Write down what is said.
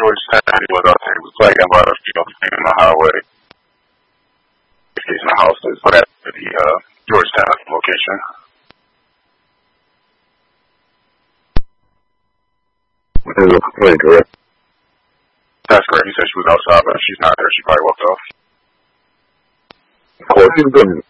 Georgetown. He was outside. He was playing about a few things on the highway. He's in the house. So that's the Georgetown location. Wait, correct? That's correct. He said she was outside, but she's not there. She probably walked off. Of course, she's been